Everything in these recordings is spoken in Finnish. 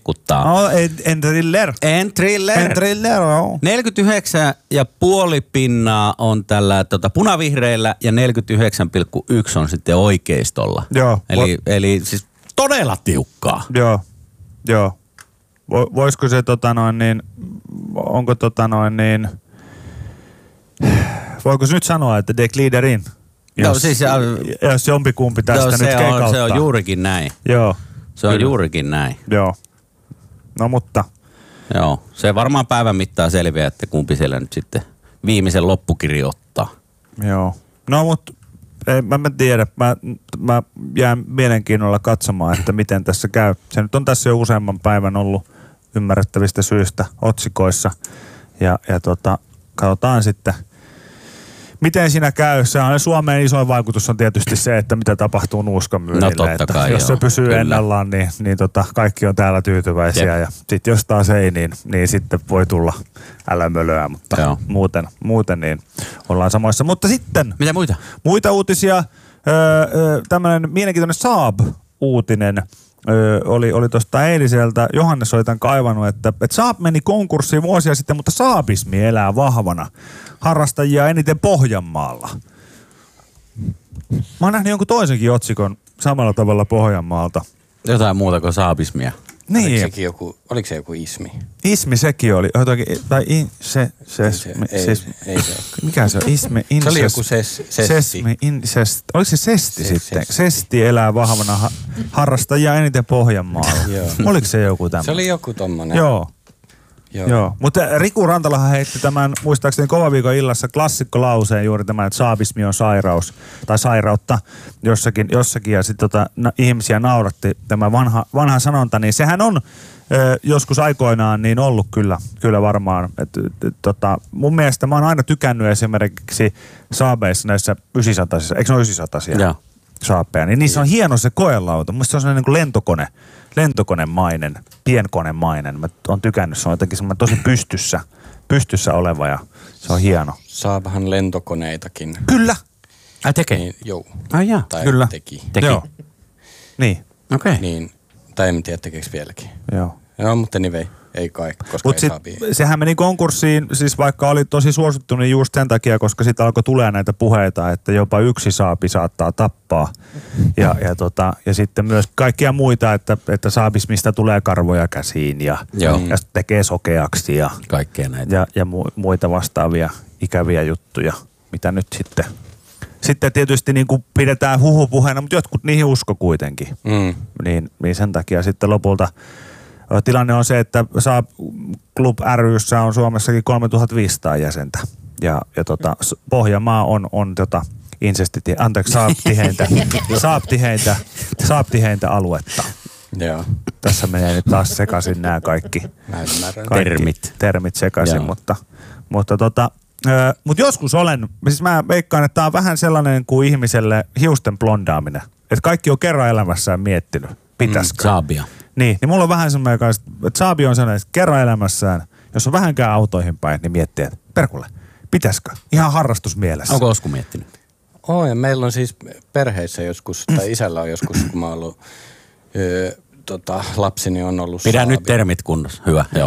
hehkuttaa. No, en thriller. En thriller, joo. 49,5% on tällä punavihreillä ja 49,1% on sitten oikeistolla. Joo. Eli siis todella tiukkaa. Joo. Voisiko se voiko se nyt sanoa, että de gliderin? Jos jompikumpi tästä nyt keikauttaa. Se on juurikin näin. Joo. Se on juurikin näin. Joo. No mutta. Joo. Se varmaan päivän mittaan selviää, että kumpi siellä nyt sitten viimeisen loppukirja ottaa. Joo. No mutta mä tiedä. Mä jään mielenkiinnolla katsomaan, että miten tässä käy. Se nyt on tässä jo useamman päivän ollut ymmärrettävistä syistä otsikoissa. Ja katsotaan sitten, miten siinä käy. Se on Suomeen isoin vaikutus on tietysti se, että mitä tapahtuu nuuskan myynnille. No totta kai, jos se pysyy ennallaan, niin kaikki on täällä tyytyväisiä. Ja sitten jos taas ei, niin sitten voi tulla älämölöä, mutta muuten niin ollaan samoissa. Mutta sitten. Mitä muita? Muita uutisia. Tämmöinen mielenkiintoinen Saab-uutinen. Oli tuosta eiliseltä. Johannes oli tämän kaivannut, että Saab meni konkurssiin vuosia sitten, mutta saabismi elää vahvana. Harrastajia eniten Pohjanmaalla. Mä oon nähnyt jonkun toisenkin otsikon samalla tavalla Pohjanmaalta. Jotain muuta kuin saabismia. Niin. Oliko se joku ismi? Ismi sekin oli. Mikä se on? Ismi, se oli joku sesti. Oliko se sesti sitten? Sesti elää vahvana harrastajia eniten Pohjanmaalla. Oliko se joku tämmöinen? Se oli joku tommonen. Joo. Mutta Riku Rantalahan heitti tämän, muistaakseni Kovaviikon illassa klassikkolauseen juuri tämän, että saabismi on sairaus tai sairautta jossakin ja sitten ihmisiä nauratti tämä vanha sanonta, niin sehän on joskus aikoinaan niin ollut kyllä varmaan. Mun mielestä mä oon aina tykännyt esimerkiksi Saabeissa näissä 900-sissa, eikö ne ole 900-sia? Joo. Saabeja, niin niissä on hieno se koelauta. Mun mielestä se on sellainen niin kuin lentokonemainen, pienkonemainen. Mä oon tykännyt, se on jotenkin semmoinen tosi pystyssä oleva ja se on hieno. Saabahan lentokoneitakin. Kyllä. Tekee? Niin, joo. Jaa. Tai kyllä. Teki. Joo. Niin. Okei. Niin, tai en tiedä tekeekö vieläkin. Joo. No, mutta anyway, ei kai, koska ei Saabi. Sehän meni konkurssiin, siis vaikka oli tosi suosittu, niin just sen takia, koska sitten alkoi tulee näitä puheita, että jopa yksi Saabi saattaa tappaa. Ja sitten myös kaikkia muita, että saabismista tulee karvoja käsiin ja tekee sokeaksi ja kaikkea näitä. Ja muita vastaavia ikäviä juttuja, mitä nyt sitten tietysti niin kuin pidetään huhupuheena, mutta jotkut niihin usko kuitenkin. Niin sen takia sitten lopulta tilanne on se, että Saab Club ry:ssä on Suomessakin 3500 jäsentä. Ja Pohjanmaa on Saab-tiheintä aluetta. Joo. Tässä menee nyt taas sekaisin nämä kaikki termit sekaisin, mutta joskus siis mä veikkaan, että tää on vähän sellainen kuin ihmiselle hiusten blondaaminen. Että kaikki on kerran elämässään miettinyt, pitäisikö. Saabia. Niin mulla on vähän semmoinen, että Saabi on sellainen, että kerran elämässään, jos on vähänkään autoihin päin, niin miettii, että perkulle, pitäisikö? Ihan harrastusmielessä. Onko Osku miettinyt? Ja meillä on siis perheissä joskus, tai isällä on joskus, kun mä oon ollut lapsini on ollut Pidä Saabi. nyt termit kunnossa. Hyvä, joo.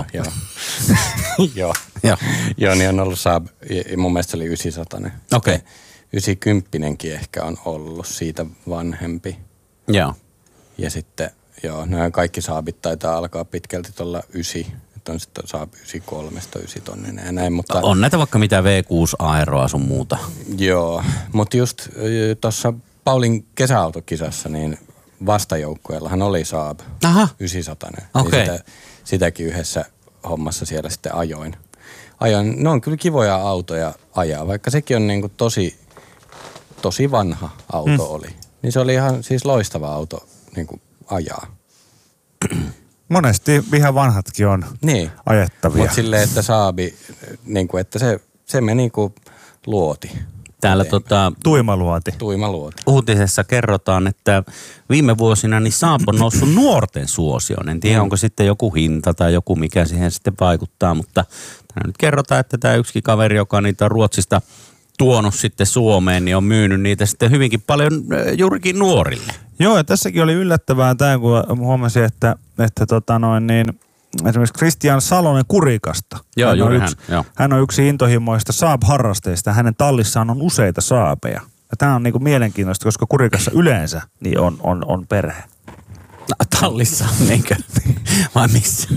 Joo, niin on ollut Saab, mun mielestä se oli 900. Okei. 90-kin ehkä on ollut siitä vanhempi. Joo. Ja sitten, nämä kaikki Saabit taitaa alkaa pitkälti tuolla 9. Että on sitten Saab 93, 9 tonninen ja näin, mutta... On näitä vaikka mitä V6 Aeroa sun muuta. Joo, mutta just tuossa Paulin kesäautokisassa, niin vastajoukkueellahan oli Saab 900. Okei. Niin sitäkin yhdessä hommassa siellä sitten ajoin. Ne on kyllä kivoja autoja ajaa, vaikka sekin on niinku tosi vanha auto oli. Niin se oli ihan siis loistava auto niinku ajaa. Monesti ihan vanhatkin on ajettavia. Mutta silleen, että Saabi, niinku, että se meni niinku luoti. Täällä Tuimaluoti. Uutisessa kerrotaan, että viime vuosina niin Saab on noussut nuorten suosioon. En tiedä, onko sitten joku hinta tai joku, mikä siihen sitten vaikuttaa, mutta nyt kerrotaan, että tämä yksikin kaveri, joka niitä on Ruotsista tuonut sitten Suomeen, niin on myynyt niitä sitten hyvinkin paljon juurikin nuorille. Joo, ja tässäkin oli yllättävää tämä, kun huomasin, että esimerkiksi Kristian Salonen Kurikasta. Joo, hän on yksi intohimoista Saab-harrasteista. Hänen tallissaan on useita Saabeja. Ja tämä on niinku mielenkiintoista, koska Kurikassa yleensä niin on perhe. Tallissaan, niinkö? Vai missä?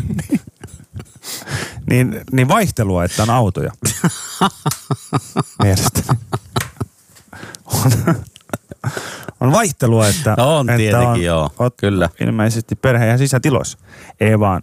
niin vaihtelua, että on autoja. Mielestäni. On vaihtelua, että on tietenkin, joo. Kyllä. Ilmeisesti perheen ja sisätiloissa. Ei vaan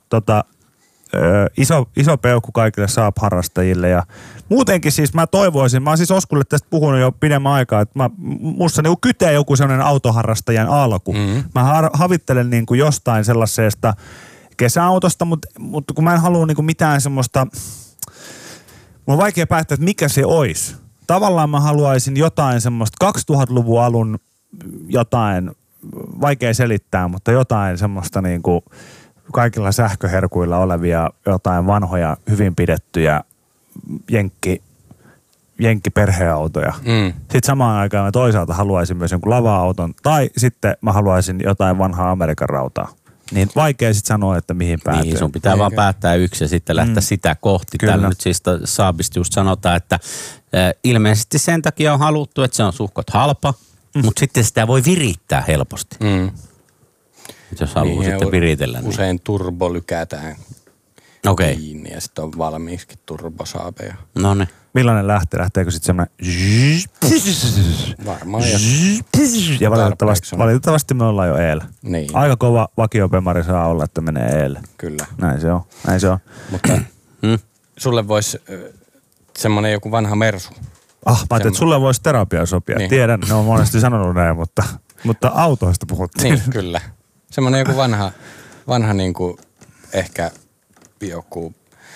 iso peukku kaikille Saab-harrastajille. Ja muutenkin siis mä toivoisin, mä oon siis Oskulle tästä puhunut jo pidemmän aikaa, että musta niinku kytee joku sellainen autoharrastajan alku. Mä havittelen niinku jostain sellaisesta kesäautosta, mutta kun mä en halua niinku mitään semmoista, mun on vaikea päättää, että mikä se olisi. Tavallaan mä haluaisin jotain semmoista 2000-luvun alun jotain, vaikea selittää, mutta jotain semmoista niinku kaikilla sähköherkuilla olevia jotain vanhoja, hyvin pidettyjä jenkkiperheautoja. Sitten samaan aikaan mä toisaalta haluaisin myös jonkun lava-auton, tai sitten mä haluaisin jotain vanhaa Amerikan rautaa. Niin vaikea sitten sanoa, että mihin päätyy. Niin, sun pitää vaan päättää yksi ja sitten lähteä sitä kohti. Kyllä. Täällä nyt siis Saabista just sanotaan, että ilmeisesti sen takia on haluttu, että se on suhkot halpa, mutta sitten sitä voi virittää helposti. Jos haluaa niin, sitten viritellä. Usein niin turbo lykätään kiinni ja sitten on valmiiksi turbosaabeja. No niin. Millainen lähtee? Lähteekö sitten semmoinen varmaan. Ja valitettavasti me ollaan jo eellä. Niin. Aika kova vakiopemari saa olla, että menee eelle. Kyllä. Näin se on. Mutta sulle voisi semmoinen joku vanha Mersu. Mä ajattelin, että sulle voisi terapia sopia. Niin. Tiedän, ne on monesti sanonut näin, mutta autoista puhuttiin. Niin, kyllä. Semmoinen joku vanha niinku ehkä joku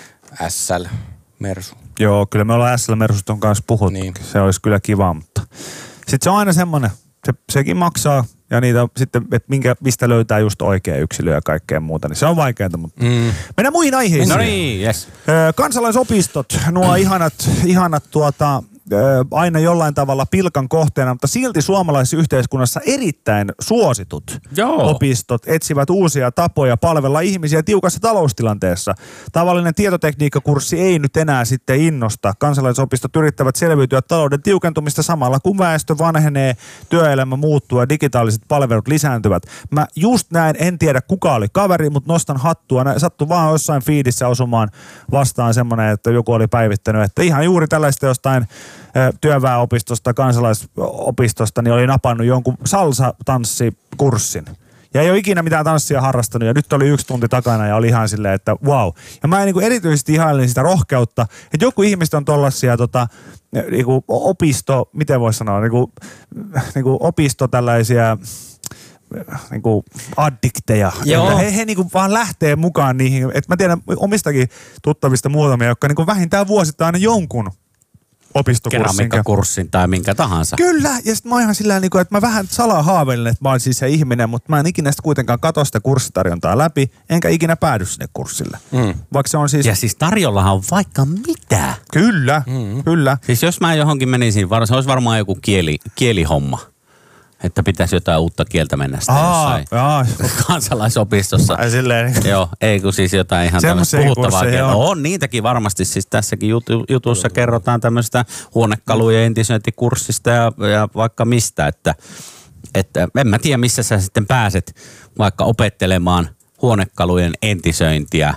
SL-Mersu. Joo, kyllä me ollaan SL-Mersusta kanssa puhuttu. Niin. Se olisi kyllä kiva, mutta sitten se on aina semmoinen, sekin maksaa ja niitä sitten, että mistä löytää just oikea yksilö ja kaikkea muuta, niin se on vaikeaa, mutta mennään muihin aiheisiin. No niin, yes. Kansalaisopistot, nuo ihanat aina jollain tavalla pilkan kohteena, mutta silti suomalaisessa yhteiskunnassa erittäin suositut opistot etsivät uusia tapoja palvella ihmisiä tiukassa taloustilanteessa. Tavallinen tietotekniikkakurssi ei nyt enää sitten innosta. Kansalaisopistot yrittävät selviytyä talouden tiukentumista samalla, kun väestö vanhenee, työelämä muuttuu ja digitaaliset palvelut lisääntyvät. Mä just näin, en tiedä kuka oli kaveri, mutta nostan hattua. Sattui vaan jossain feedissä osumaan vastaan semmoinen, että joku oli päivittänyt, että ihan juuri tällaista jostain työväenopistosta, kansalaisopistosta, niin oli napannut jonkun salsa-tanssikurssin. Ja ei ole ikinä mitään tanssia harrastanut ja nyt oli 1 tunti takana ja oli ihan silleen, että wow. Ja mä niin kuin erityisesti ihailin sitä rohkeutta, että joku ihmiset on tollaisia niinku opisto, miten voisi sanoa, niinku opisto tällaisia niinku addikteja. He niinku vaan lähtee mukaan niihin. Et mä tiedän omistakin tuttavista muutamia, jotka niinku vähintään vuosittain aina jonkun opistokurssin. Keramiikkakurssin tai minkä tahansa. Kyllä, ja sitten mä oon ihan sillä tavalla, että mä vähän salaa haaveilen, että mä oon siis se ihminen, mutta mä en ikinä sitten kuitenkaan katso sitä kurssitarjontaa läpi, enkä ikinä päädy sinne kurssille. Vaikka se on siis... Ja siis tarjollahan on vaikka mitä. Kyllä, kyllä. Siis jos mä johonkin menisin, se olisi varmaan joku kielihomma. Että pitäisi jotain uutta kieltä mennä sitten jossain kansalaisopistossa. Joo, ei kun siis jotain ihan tämmöistä puhuttavaa kieltä. On niitäkin varmasti, siis tässäkin jutussa kerrotaan tämmöistä huonekalujen entisöintikurssista ja vaikka mistä, että en mä tiedä missä sä sitten pääset vaikka opettelemaan huonekalujen entisöintiä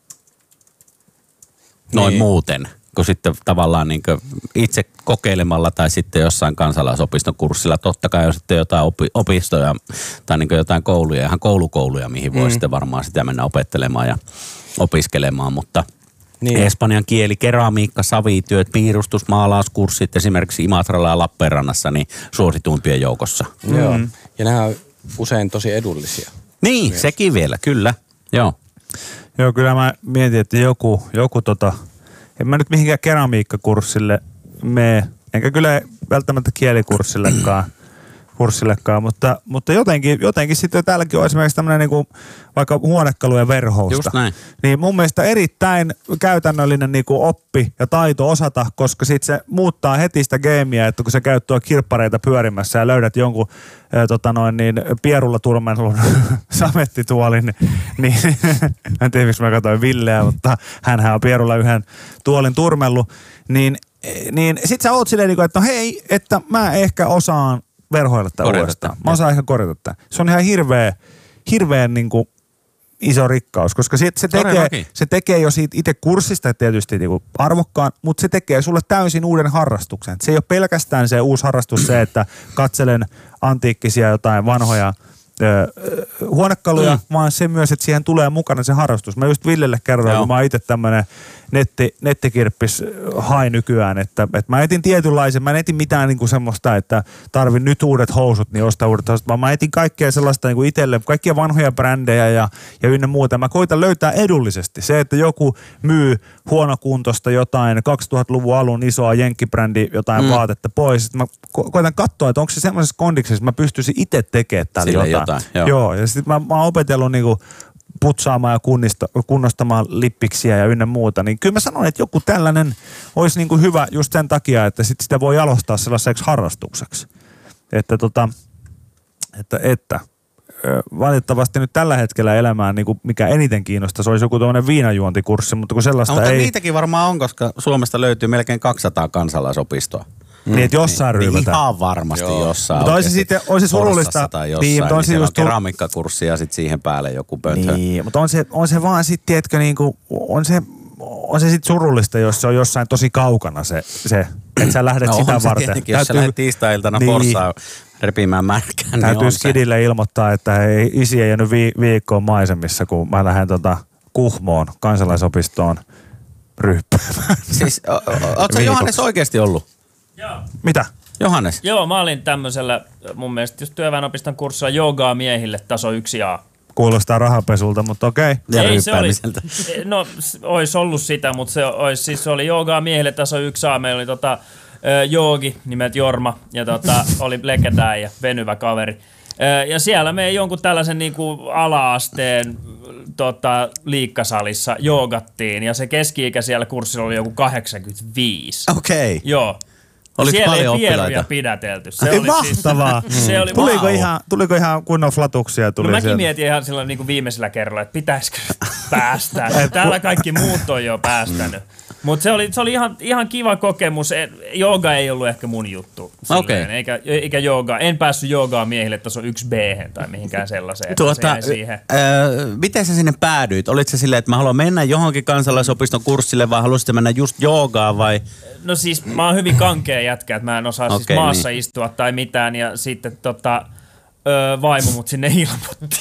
noin muuten. Kun sitten tavallaan niin itse kokeilemalla tai sitten jossain kansalaisopiston kurssilla. Totta kai on sitten jotain opistoja tai niin jotain kouluja, ihan koulukouluja, mihin voi sitten varmaan sitä mennä opettelemaan ja opiskelemaan. Mutta espanjan kieli, keramiikka, savityöt, piirustus, maalauskurssit esimerkiksi Imatralla ja Lappeenrannassa niin suosituimpien joukossa. Joo, ja nämä on usein tosi edullisia. Niin, myös. Sekin vielä, kyllä. Joo, kyllä mä mietin, että joku en mä nyt mihinkään keramiikkakurssille mene, enkä kyllä välttämättä kielikurssillekaan, kurssillekaan, mutta jotenkin sitten täälläkin on esimerkiksi tämmöinen niinku vaikka huonekalujen verhousta. Just näin. Niin mun mielestä erittäin käytännöllinen niinku oppi ja taito osata, koska sit se muuttaa heti sitä gameä, että kun sä käyt tuo kirppareita pyörimässä ja löydät jonkun pierulla turmelun samettituolin, niin en tiedä miksi mä katsoin Villeä, mutta hänhän on pierulla yhden tuolin turmellu, niin sit sä oot silleen, että no hei, että mä ehkä osaan verhoilla tämän uudestaan. Mä osaan ehkä korjata tämän. Se on ihan hirveän niinku iso rikkaus, koska se tekee jo siitä itse kurssista tietysti niinku arvokkaan, mutta se tekee sulle täysin uuden harrastuksen. Se ei ole pelkästään se uusi harrastus se, että katselen antiikkisia jotain vanhoja huonekaluja, vaan se myös, että siihen tulee mukana se harrastus. Mä just Villelle kerroin, kun mä oon itse tämmönen nettikirppis hai nykyään, että mä etin tietynlaisen, mä en etin mitään niinku semmoista, että tarvin nyt uudet housut, niin ostaa uudet housut, vaan mä etin kaikkea sellaista niinku itselle, kaikkia vanhoja brändejä ja ynnä muuta. Mä koitan löytää edullisesti se, että joku myy huonokuntoista jotain 2000-luvun alun isoa jenkkibrändi jotain vaatetta pois. Sitten mä koitan katsoa, että onko se semmoisessa kondiksessa, että mä pystyisin itse tekemään täällä jotain. Joo, ja sitten mä oon opetellut niinku putsaamaan ja kunnostamaan lippiksiä ja ynnä muuta, niin kyllä mä sanon, että joku tällainen olisi niinku hyvä just sen takia, että sitä voi jalostaa sellaiseksi harrastukseksi. Että valitettavasti nyt tällä hetkellä elämään niinku mikä eniten kiinnostaa, se olisi joku tuollainen viinajuontikurssi, mutta kun sellaista mutta ei... niitäkin varmaan on, koska Suomesta löytyy melkein 200 kansalaisopistoa. Niin, että jossain ryhmätään. Ihan varmasti jossain. Mutta olisi surullista. Tai jossain, niin siellä on keramiikkakurssi ja sitten siihen päälle joku pönttö. Niin, mutta on se vaan sitten, tiedätkö, niinku, on se sitten surullista, jos se on jossain tosi kaukana se että sä lähdet sitä varten. Tietenkin, jos sä lähdet tiistai-iltana Forssaan repimään märkään, niin täytyy skidille ilmoittaa, että isi ei jäänyt viikkoon maisemissa, kun mä lähden Kuhmoon kansalaisopistoon ryppäämään. Siis, ootko sä Johannes oikeasti ollut? Joo. Mitä? Johannes? Joo, mä olin tämmöisellä mun mielestä just työväenopiston kurssilla joogaa miehille taso 1A. Kuulostaa rahapesulta, mutta okei. Ja ei se oli, no, ois ollut sitä, mutta se oli joogaa miehille taso 1A. Meillä oli joogi nimeltä Jorma ja oli legendää ja venyvä kaveri. Ja siellä me jonkun tällaisen niinku ala-asteen liikkasalissa joogattiin ja se keski-ikä siellä kurssilla oli joku 85. Okei. Joo. Oliko siellä paljon ei pieruja oppilaita? Pidätelty. Se oli mahtavaa. Se oli tuliko ihan kunnon flatuksia? No mäkin mietin ihan silloin niin kuin viimeisellä kerralla, että pitäisikö päästä. Täällä kaikki muut on jo päästänyt. Mutta se oli ihan kiva kokemus. Jooga ei ollut ehkä mun juttu. Silleen, eikä jooga. En päässyt joogaa miehille taso 1B tai mihinkään sellaiseen. Miten sä sinne päädyit? Olitko sä silleen, että mä haluan mennä johonkin kansalaisopiston kurssille vai haluaisit mennä just joogaan vai? No siis mä oon hyvin kankea jätkä, että mä en osaa siis maassa istua tai mitään ja sitten vaimo mut sinne ilmoitti.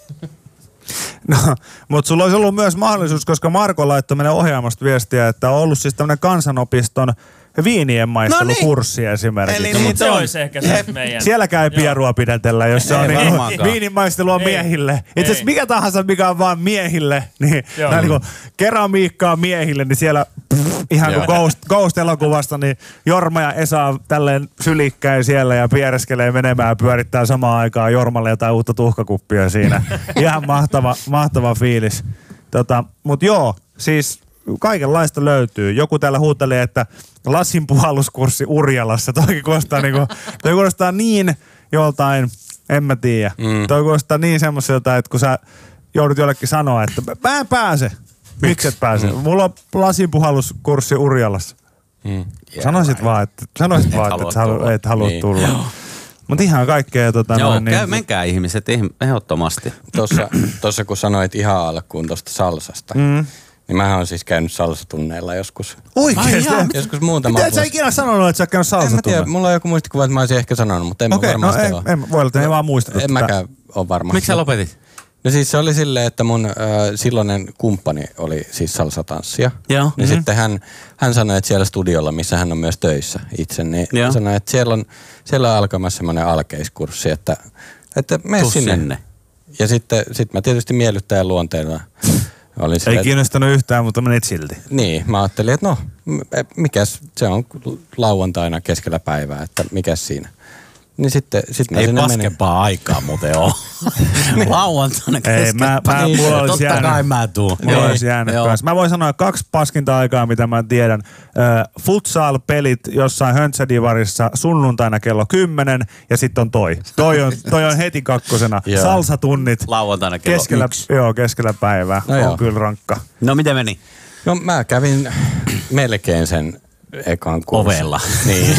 No, mutta sulla olisi ollut myös mahdollisuus, koska Marko laittoi meidän ohjaamosta viestiä, että on ollut siis tämmöinen kansanopiston viinien maistelukurssi esimerkiksi. Eli niin se olisi ehkä se meidän. Siellä käy pierua pidätellä, jos se on niin viinimaistelua miehille. Itse asiassa mikä tahansa, mikä on vaan miehille, niin niin keramiikkaa miehille, niin siellä ihan kuin Ghost-elokuvasta, niin Jorma ja Esa on tälleen sylikkäin siellä ja piereskelee menemään ja pyörittää samaan aikaan Jormalle jotain uutta tuhkakuppia siinä. Ihan mahtava fiilis. Mut joo, siis kaikenlaista löytyy. Joku täällä huutelee, että lasinpuhalluskurssi Urjalassa. Toi kuulostaa niin joltain, en mä tiedä. Toi kuulostaa niin semmoiselta, että kun sä joudut jollekin sanoa, että mä en pääse. Miksi et pääse? Mulla on lasinpuhalluskurssi Urjalassa. Sanoisit vaan, että et halua tulla. Mutta ihan kaikkea menkää ihmiset ehdottomasti. Tuossa kun sanoit ihan alkuun tuosta salsasta, niin mähän on siis käynyt salsatunneilla joskus. Oikeesti? Joskus muutama vuosi. Miten sä ikinä sanonut, että sä oot käynyt salsatunneilla? En mä tiedä, mulla on joku muistikuva, että mä olisin ehkä sanonut, mutta en mä varmasti ole. Voi olla, että ei vaan muistettu. En mäkään ole varma. Miksi sä lopetit? No siis se oli silleen, että mun silloinen kumppani oli siis salsatanssia. Joo. Ja sitten hän sanoi, että siellä studiolla, missä hän on myös töissä itse, niin hän sanoi, että siellä on alkamassa semmoinen alkeiskurssi, että mene sinne. Ja sitten mä tietysti miellyttäjän luonteena olin silleen, ei kiinnostanut yhtään, mutta menit silti. Niin, mä ajattelin, että mikäs, se on lauantaina keskellä päivää, että mikäs siinä. Niin sitten ei paskempaa aikaa muuten ole. Lauantaina keskempää. Totta kai mä tuun. Mulla olisi jäänyt kanssa. Mä voin sanoa 2 paskinta aikaa, mitä mä tiedän. Futsal-pelit jossain Höntsädivarissa sunnuntaina kello 10 ja sitten on toi. Toi on heti kakkosena. Salsatunnit. Lauantaina kello 1. Joo, keskellä päivää. On kyllä rankka. No miten meni? No mä kävin melkein sen ekan kurssin. Ovella. Niin.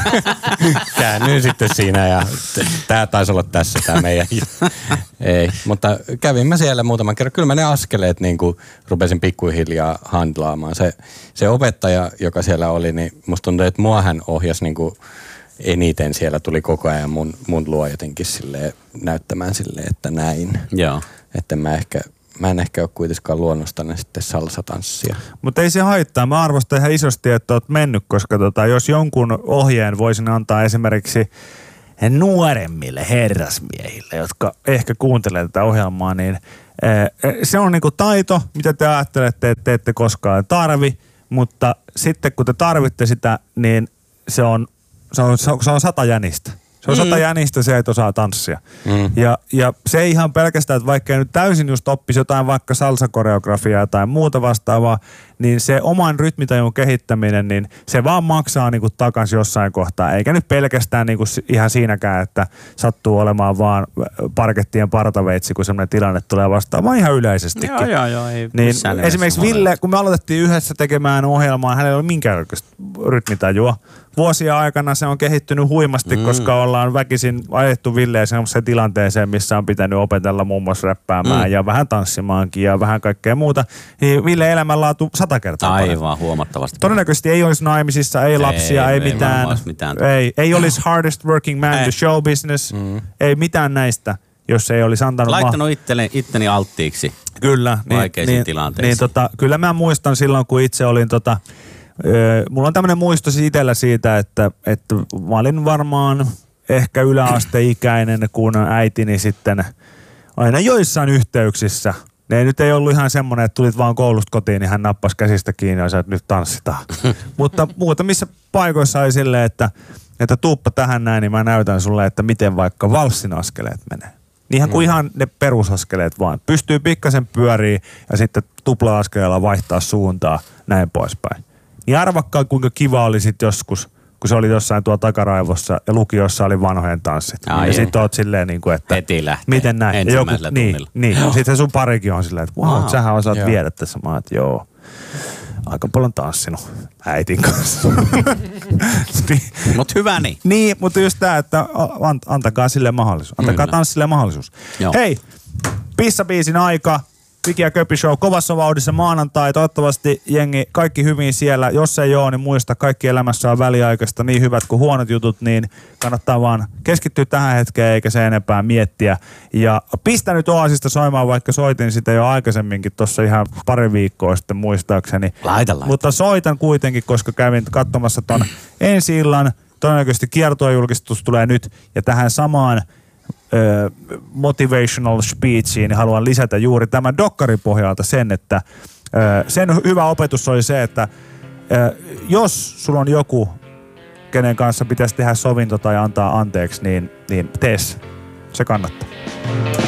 Käännyin sitten siinä ja tää taisi olla tässä tää meidän. Ei, mutta kävin mä siellä muutaman kerran. Kyllä mä ne askeleet niin kuin rupesin pikkuhiljaa handlaamaan. Se opettaja, joka siellä oli, niin musta tuntui, että mua hän ohjasi niin kuin eniten siellä tuli koko ajan mun luo jotenkin silleen näyttämään silleen, että näin. Joo. Että mä en ehkä ole kuitenkaan luonnostani sitten salsatanssia. Mutta ei se haittaa. Mä arvostan ihan isosti, että oot mennyt, koska jos jonkun ohjeen voisin antaa esimerkiksi nuoremmille herrasmiehille, jotka ehkä kuuntelee tätä ohjelmaa, niin se on niinku taito, mitä te ajattelette, että te ette koskaan tarvi, mutta sitten kun te tarvitte sitä, niin se on 100 jänistä. Se on 100 jänistä se, että osaa tanssia. Ja se ei ihan pelkästään, että vaikka ei nyt täysin just oppisi jotain vaikka salsakoreografiaa tai muuta vastaavaa, niin se oman rytmitajun kehittäminen, niin se vaan maksaa niinku takaisin jossain kohtaa. Eikä nyt pelkästään niinku ihan siinäkään, että sattuu olemaan vaan parkettien partaveitsi, kun semmoinen tilanne tulee vastaan, vaan ihan yleisestikin. Joo, ei niin esimerkiksi Ville, kun me aloitettiin yhdessä tekemään ohjelmaa, hänellä ei ole minkäänlaista rytmitajua. Vuosien aikana se on kehittynyt huimasti, koska ollaan väkisin ajettu Villeen semmoiseen tilanteeseen, missä on pitänyt opetella muun muassa räppäämään ja vähän tanssimaankin ja vähän kaikkea muuta. Niin Ville elämänlaatu 100 kertaa paremmin. Aivan huomattavasti. Todennäköisesti ei olisi naimisissa, ei lapsia, ei mitään. Ei olisi hardest working man to show business. Ei mitään näistä, jos ei olisi antanut... Laittanut itteni alttiiksi. Kyllä. Vaikeisiin tilanteisiin. Kyllä mä muistan silloin, kun itse olin mulla on tämmöinen muisto itsellä siitä, että mä olin varmaan ehkä yläasteikäinen, kun äitini sitten aina joissain yhteyksissä. Ne nyt ei ollut ihan semmoinen, että tulit vaan koulusta kotiin, niin hän nappasi käsistä kiinni ja sanoi, että nyt tanssitaan. Mutta muutamissa paikoissa oli silleen, että tuuppa tähän näin, niin mä näytän sulle, että miten vaikka valssin askeleet menee. Niinhän kuin ihan ne perusaskeleet vaan. Pystyy pikkasen pyöriin ja sitten tupla-askeleella vaihtaa suuntaa, näin poispäin. Niin arvakkaan kuinka kiva oli sit joskus, kun se oli jossain tuolla takaraivossa ja lukiossa oli vanhojen tanssit. Ja sit oot silleen niinku, että heti lähtee. Miten näin? Ensimmäisellä tunnilla. Niin. Sitten sun parikin on silleen, että sähän osaat viedä tässä. Mä oon, että joo. Aika paljon tanssinut äitin kanssa. Mut hyvä niin. Niin, mutta just tää, että antakaa sille mahdollisuus. Antakaa tanssille mahdollisuus. Joo. Hei, pissabiisin aika. Viki ja Köpi Show kovassa vauhdissa maanantai. Toivottavasti jengi kaikki hyvin siellä. Jos ei ole, niin muista, kaikki elämässä on väliaikaista. Niin hyvät kuin huonot jutut, niin kannattaa vaan keskittyä tähän hetkeen eikä se enempää miettiä. Ja pistä nyt Oasista soimaan, vaikka soitin sitä jo aikaisemminkin tuossa ihan pari viikkoa sitten muistaakseni. Laita. Mutta soitan kuitenkin, koska kävin katsomassa ton ensi-illan. Todennäköisesti kiertuejulkistus tulee nyt ja tähän samaan motivational speechiin, niin haluan lisätä juuri tämän dokkarin pohjalta sen, että sen hyvä opetus oli se, että jos sulla on joku, kenen kanssa pitäisi tehdä sovinto tai antaa anteeksi, niin tee se kannattaa.